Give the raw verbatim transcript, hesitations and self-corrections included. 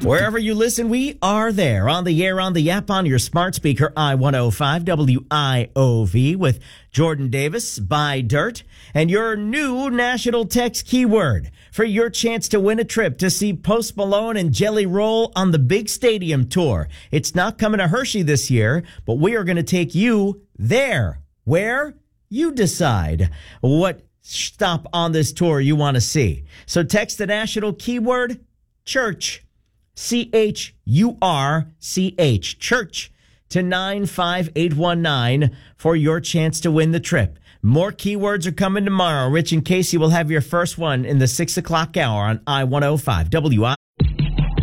Wherever you listen, we are there. On the air, on the app, on your smart speaker, I one oh five W I O V with Jordan Davis, Buy Dirt, and your new national text keyword for your chance to win a trip to see Post Malone and Jelly Roll on the big stadium tour. It's not coming to Hershey this year, but we are going to take you there. Where? You decide what stop on this tour you want to see. So text the national keyword church. C H U R C H, church, to nine five eight one nine for your chance to win the trip. More keywords are coming tomorrow. Rich and Casey will have your first one in the six o'clock hour on I one oh five W I.